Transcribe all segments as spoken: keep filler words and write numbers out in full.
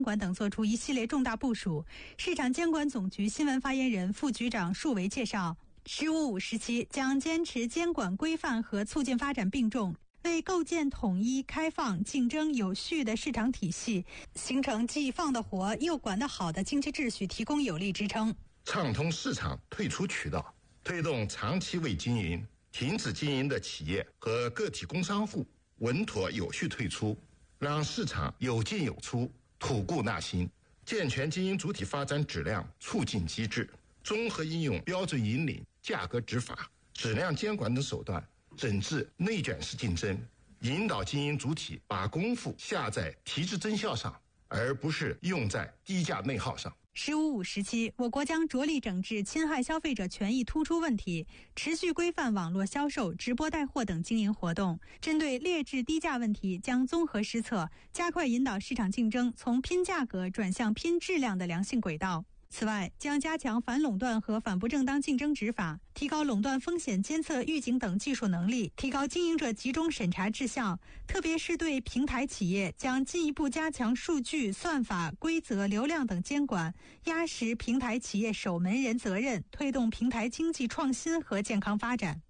管等作出一系列重大部署。市场监管总局新闻发言人、副局长束维介绍，十五五时期将坚持监管规范和促进发展并重，为构建统一、开放、竞争、有序的市场体系，形成既放得活又管得好的经济秩序提供有力支撑。 畅通市场退出渠道，推动长期未经营、停止经营的企业和个体工商户稳妥有序退出，让市场有进有出，吐故纳新。健全经营主体发展质量促进机制，综合应用标准引领、价格执法、质量监管等手段，整治内卷式竞争，引导经营主体把功夫下在提质增效上，而不是用在低价内耗上。 十五五时期，我国将着力整治侵害消费者权益突出问题，持续规范网络销售、直播带货等经营活动。针对劣质低价问题，将综合施策，加快引导市场竞争从拼价格转向拼质量的良性轨道。此外，将加强反垄断和反不正当竞争执法，提高垄断风险监测预警等技术能力，提高经营者集中审查质效。特别是对平台企业，将进一步加强数据、算法、规则、流量等监管，压实平台企业守门人责任，推动平台经济创新和健康发展。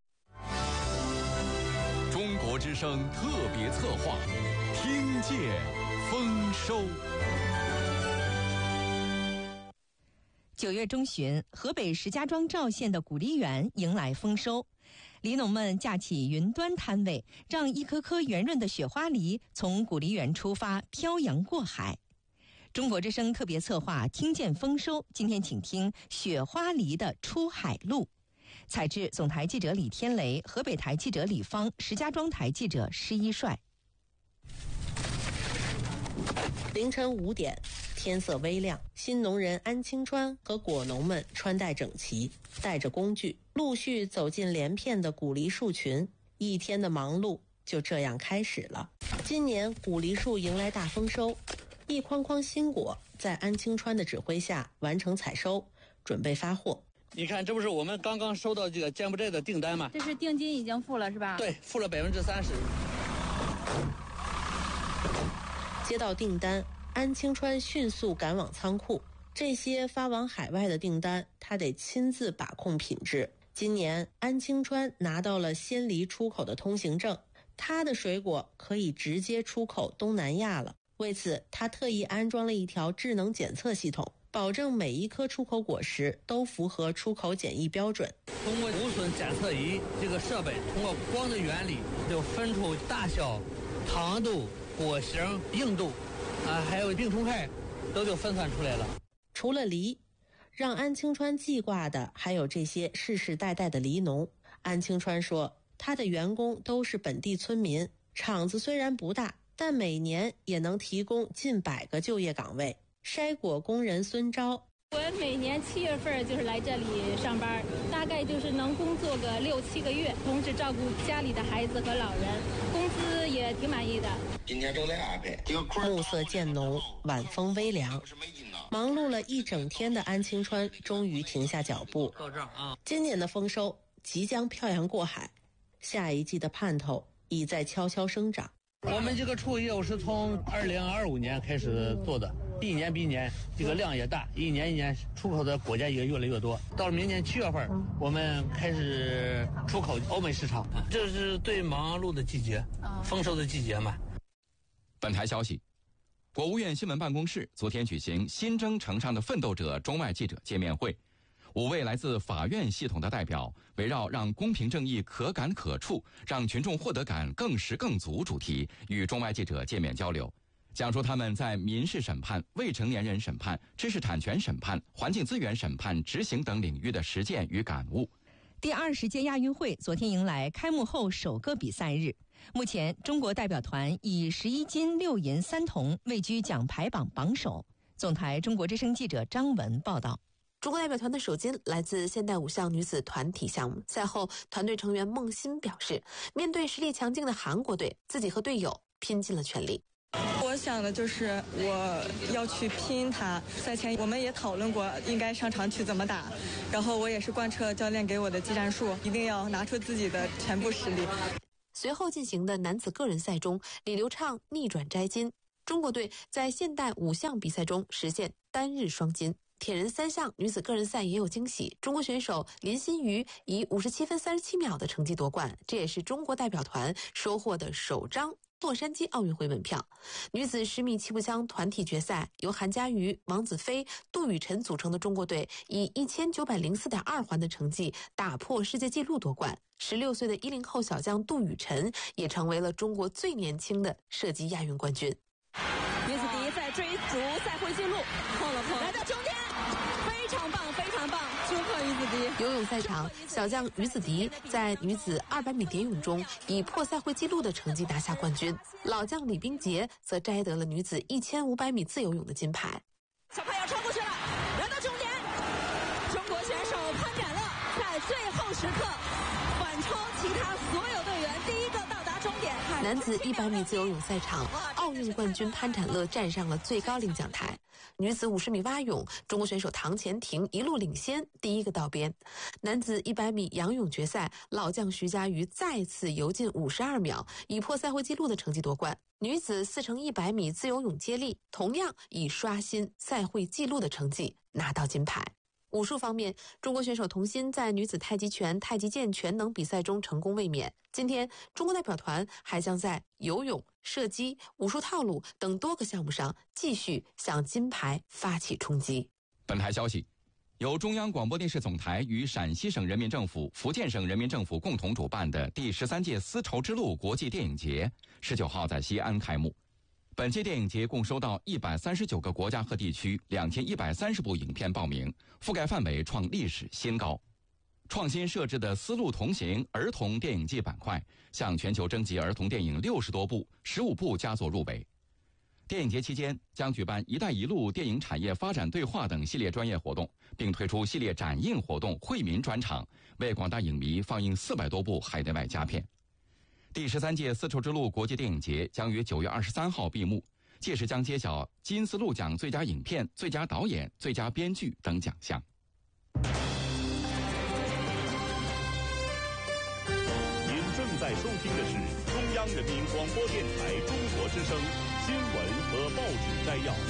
中国之声特别策划，听见丰收。 九月中旬，河北石家庄赵县的古梨园迎来丰收，梨农们架起云端摊位，让一颗颗圆润的雪花梨从古梨园出发，漂洋过海。中国之声特别策划听见丰收，今天请听雪花梨的出海路。采制总台记者李天雷，河北台记者李芳，石家庄台记者施一帅。 凌晨五点，天色微亮，新农人安清川和果农们穿戴整齐，带着工具，陆续走进连片的古梨树群。一天的忙碌就这样开始了。今年古梨树迎来大丰收，一筐筐新果在安清川的指挥下完成采收，准备发货。 你看，这不是我们刚刚收到这个柬埔寨的订单吗？ 这是定金已经付了是吧？ 对，付了百分之三十。 接到订单，安清川迅速赶往仓库。这些发往海外的订单，他得亲自把控品质。今年，安清川拿到了鲜梨出口的通行证，他的水果可以直接出口东南亚了。为此，他特意安装了一条智能检测系统，保证每一颗出口果实都符合出口检疫标准。 通过无损检测仪这个设备，通过光的原理，就分出大小、糖度、果型、硬度，啊，还有病虫害，都就分算出来了。 除了梨，让安清川记挂的还有这些世世代代的梨农。安清川说，他的员工都是本地村民，厂子虽然不大，但每年也能提供近百个就业岗位。筛果工人孙昭， 我每年七月份就是来这里上班，大概就是能工作个六七个月，同时照顾家里的孩子和老人，工资也挺满意的。 今天正在安排。暮色渐浓，晚风微凉，忙碌了一整天的安清川终于停下脚步。今年的丰收即将漂洋过海，下一季的盼头已在悄悄生长。 我们这个处业务是从二零二五年开始做的，一年比一年这个量也大，一年一年出口的果价也越来越多。到了明年七月份，我们开始出口欧美市场，这是最忙碌的季节，丰收的季节嘛。 本台消息，国务院新闻办公室昨天举行新征程上的奋斗者中外记者见面会。五位来自法院系统的代表围绕让公平正义可感可触，让群众获得感更实更足主题，与中外记者见面交流，讲述他们在民事审判、未成年人审判、知识产权审判、环境资源审判执行等领域的实践与感悟。 第二十届亚运会昨天迎来开幕后首个比赛日，目前中国代表团以十一金六银三铜位居奖牌榜榜首。总台中国之声记者张文报道。 中国代表团的首金来自现代五项女子团体项目。赛后，团队成员孟欣表示，面对实力强劲的韩国队，自己和队友拼尽了全力。 我想的就是我要去拼它。赛前我们也讨论过应该上场去怎么打，然后我也是贯彻教练给我的技战术，一定要拿出自己的全部实力。 随后进行的男子个人赛中，李流畅逆转摘金。 中国队在现代五项比赛中实现单日双金。铁人三项女子个人赛也有惊喜，中国选手林心如以五十七分三十七秒的成绩夺冠，这也是中国代表团收获的首张洛杉矶奥运会门票。女子十米气步枪团体决赛，由韩佳瑜、王子飞、杜雨辰组成的中国队以一千九百零四点二环的成绩打破世界纪录夺冠。十六岁的一零后小将杜雨辰也成为了中国最年轻的射击亚运冠军。 女子第一在追逐赛会纪录，破了破，来到终点，非常棒，非常棒，突破于子迪。 游泳赛场，小将于子迪在女子二百米蝶泳中以破赛会纪录的成绩拿下冠军，老将李冰洁则摘得了女子一千五百米自由泳的金牌。 小快要超过去了，来到终点，中国选手潘展乐在最后时刻反超其他所有队员，第一个到达终点。 男子一百米自由泳赛场，奥运冠军潘展乐站上了最高领奖台。女子五十米蛙泳，中国选手唐钱婷一路领先，第一个到边。男子一百米仰泳决赛，老将徐嘉余再次游进五十二秒，以破赛会纪录的成绩夺冠。女子四乘一百米自由泳接力，同样以刷新赛会纪录的成绩拿到金牌。武术方面，中国选手童欣在女子太极拳、太极剑全能比赛中成功卫冕。今天，中国代表团还将在游泳、射击、武术套路等多个项目上继续向金牌发起冲击。 本台消息，由中央广播电视总台与陕西省人民政府、福建省人民政府共同主办的第十三届丝绸之路国际电影节，十九号在西安开幕。本届电影节共收到一百三十九个国家和地区两千一百三十部影片报名，覆盖范围创历史新高。创新设置的丝路同行儿童电影季板块向全球征集儿童电影六十多部，十五部佳作入围。电影节期间将举办“一带一路”电影产业发展对话等系列专业活动，并推出系列展映活动、惠民专场，为广大影迷放映四百多部海内外佳片。第十三届丝绸之路国际电影节将于九月二十三号闭幕，届时将揭晓金丝路奖最佳影片、最佳导演、最佳编剧等奖项。 您正在收听的是中央人民广播电台中国之声新闻和报纸摘要。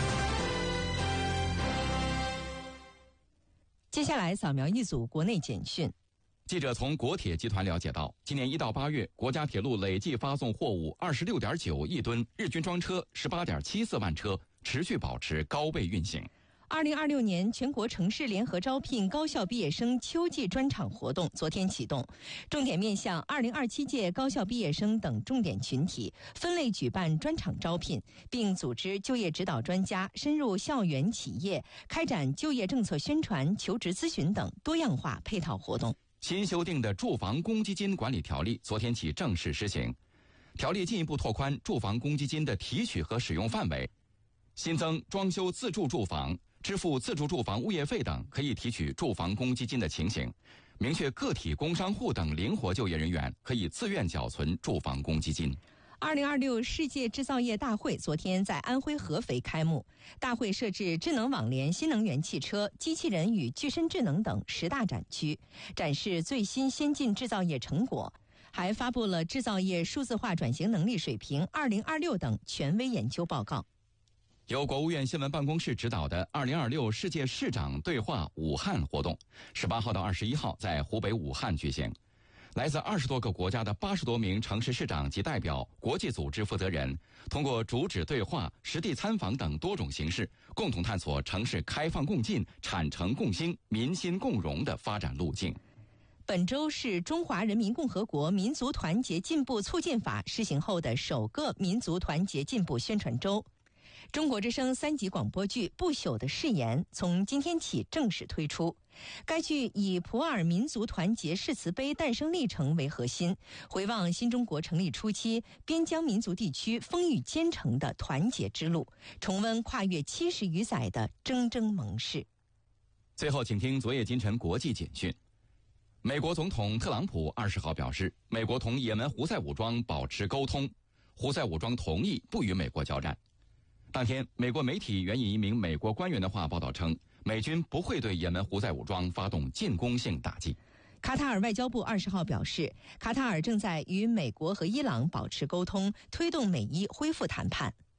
接下来扫描一组国内简讯。 记者从国铁集团了解到，今年一到八月，国家铁路累计发送货物二十六点九亿吨，日均装车十八点七四万车，持续保持高位运行。 二零二六年全国城市联合招聘高校毕业生秋季专场活动昨天启动，重点面向二零二七届高校毕业生等重点群体，分类举办专场招聘，并组织就业指导专家深入校园企业，开展就业政策宣传、求职咨询等多样化配套活动。 新修订的住房公积金管理条例昨天起正式施行，条例进一步拓宽住房公积金的提取和使用范围，新增装修自住住房、支付自住住房物业费等可以提取住房公积金的情形，明确个体工商户等灵活就业人员可以自愿缴存住房公积金。 二零二六世界制造业大会昨天在安徽合肥开幕，大会设置智能网联、新能源汽车、机器人与具身智能等十大展区，展示最新先进制造业成果，还发布了制造业数字化转型能力水平二零二六等权威研究报告。 由国务院新闻办公室指导的二零二六世界市长对话武汉活动，十八号到二十一号在湖北武汉举行。来自二十多个国家的八十多名城市市长及代表、国际组织负责人，通过主旨对话、实地参访等多种形式，共同探索城市开放共进、产诚共兴、民心共荣的发展路径。 本周是中华人民共和国民族团结进步促进法施行后的首个民族团结进步宣传周。中国之声三级广播剧《不朽的誓言》从今天起正式推出。该剧以普洱民族团结誓词碑诞生历程为核心，回望新中国成立初期边疆民族地区风雨兼程的团结之路，重温跨越七十余载的铮铮盟誓。 最后，请听昨夜今晨国际简讯。美国总统特朗普二十号表示，美国同也门胡塞武装保持沟通，胡塞武装同意不与美国交战。当天，美国媒体援引一名美国官员的话报道称，美军不会对也门胡塞武装发动进攻性打击。 卡塔尔外交部二十号表示，卡塔尔正在与美国和伊朗保持沟通，推动美伊恢复谈判。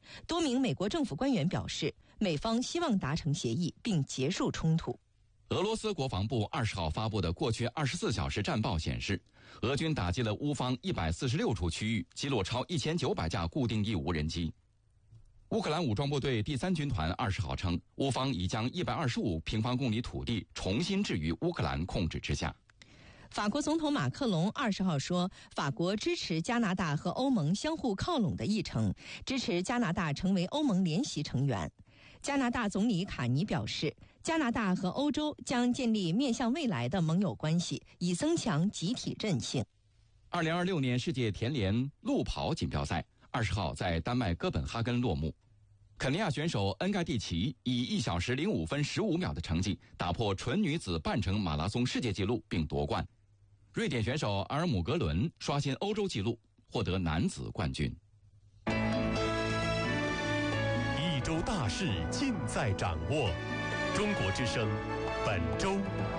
多名美国政府官员表示，美方希望达成协议并结束冲突。 俄罗斯国防部二十号发布的过去二十四小时战报显示，俄军打击了乌方一百四十六处区域，击落超一千九百架固定翼无人机。乌克兰武装部队第三军团二十号称，乌方已将一百二十五平方公里土地重新置于乌克兰控制之下。 法国总统马克龙二十号说，法国支持加拿大和欧盟相互靠拢的议程，支持加拿大成为欧盟联席成员。加拿大总理卡尼表示，加拿大和欧洲将建立面向未来的盟友关系，以增强集体韧性。 二零二六年世界田联路跑锦标赛二十号在丹麦哥本哈根落幕。肯尼亚选手恩盖蒂奇以一小时零五分十五秒的成绩打破纯女子半程马拉松世界纪录并夺冠。瑞典选手阿尔姆格伦刷新欧洲纪录，获得男子冠军。 一周大事尽在掌握，中国之声本周。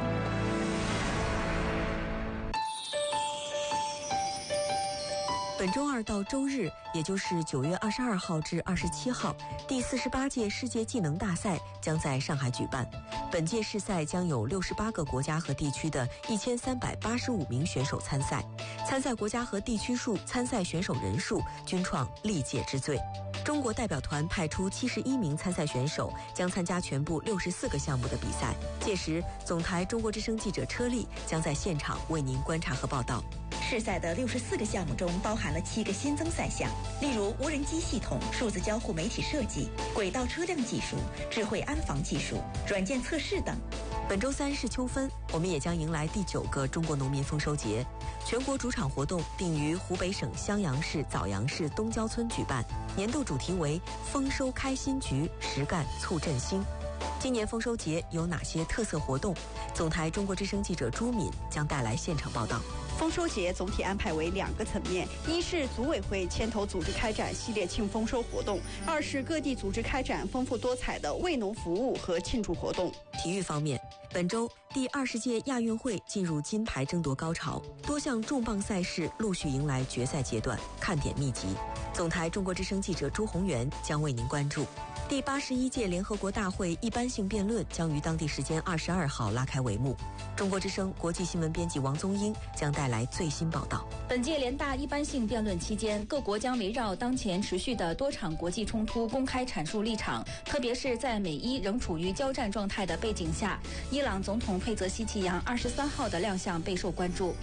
本周二到周日，也就是九月二十二号至二十七号，第四十八届世界技能大赛将在上海举办。本届世赛将有六十八个国家和地区的一千三百八十五名选手参赛，参赛国家和地区数、参赛选手人数均创历届之最。中国代表团派出七十一名参赛选手，将参加全部六十四个项目的比赛。届时，总台中国之声记者车丽将在现场为您观察和报道。 世赛的六十四个项目中包含了七个新增赛项，例如无人机系统、数字交互媒体设计、轨道车辆技术、智慧安防技术、软件测试等。 本周三是秋分，我们也将迎来第九个中国农民丰收节。全国主场活动并于湖北省襄阳市枣阳市东郊村举办，年度主题为丰收开新局，实干促振兴。今年丰收节有哪些特色活动？总台中国之声记者朱敏将带来现场报道。 丰收节总体安排为两个层面，一是组委会牵头组织开展系列庆丰收活动，二是各地组织开展丰富多彩的为农服务和庆祝活动。 体育方面，本周第二十届亚运会进入金牌争夺高潮，多项重磅赛事陆续迎来决赛阶段，看点密集。总台中国之声记者朱宏元将为您关注。第八十一届联合国大会一般性辩论将于当地时间二十二号拉开帷幕。中国之声国际新闻编辑王宗英将带来最新报道。 本届联大一般性辩论期间，各国将围绕当前持续的多场国际冲突公开阐述立场，特别是在美伊仍处于交战状态的背景下，伊朗总统佩泽希奇扬二十三号的亮相备受关注。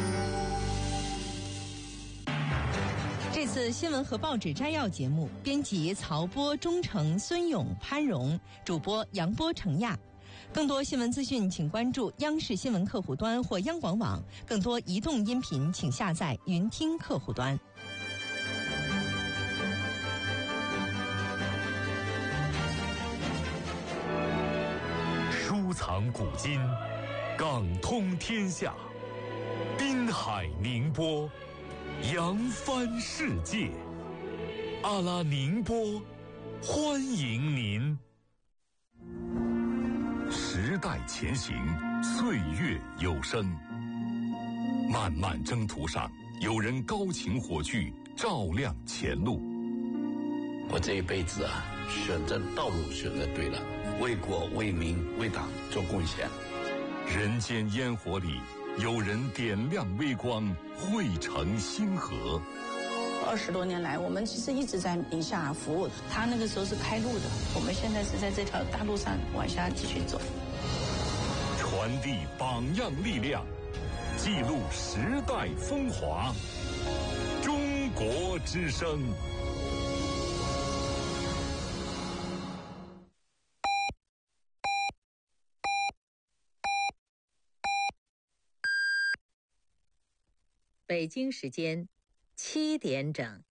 这次新闻和报纸摘要节目，编辑曹波、钟诚、孙勇、潘荣，主播杨波、程亚。更多新闻资讯，请关注央视新闻客户端或央广网。更多移动音频，请下载云听客户端。 书藏古今，港通天下，滨海宁波，扬帆世界。阿拉宁波，欢迎您。时代前行，岁月有声。漫漫征途上，有人高擎火炬，照亮前路。 我这一辈子啊，选择道路选择对了，为国为民为党做贡献。 人间烟火里，有人点亮微光，汇成星河。 二十多年来，我们其实一直在宁夏服务。他那个时候是开路的，我们现在是在这条大路上往下继续走。 传递榜样力量，记录时代风华。中国之声。 北京时间七点整。